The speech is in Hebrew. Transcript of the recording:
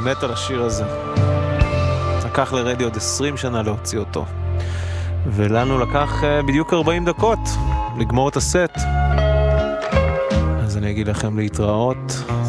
מת על השיר הזה. לקח לרדיו עוד 20 שנה להוציא אותו. ולנו לקח בדיוק 40 דקות לגמור את הסט. אז אני אגיד לכם להתראות.